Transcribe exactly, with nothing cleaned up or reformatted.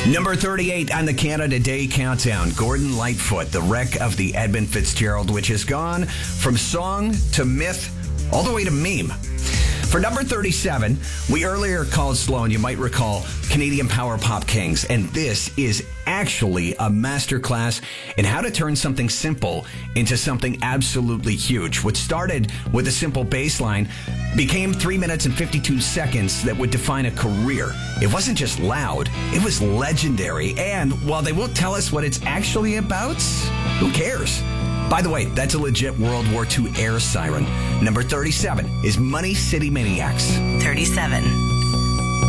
Number thirty-eight on the Canada Day Countdown, Gordon Lightfoot, The Wreck of the Edmund Fitzgerald, which has gone from song to myth all the way to meme. For number thirty-seven, we earlier called slow, and you might recall, Canadian Power Pop Kings. And this is actually a masterclass in how to turn something simple into something absolutely huge. What started with a simple bass line became three minutes and fifty-two seconds that would define a career. It wasn't just loud, it was legendary. And while they won't tell us what it's actually about, who cares? By the way, that's a legit World War Two air siren. Number thirty-seven is Money City Maniacs. thirty-seven.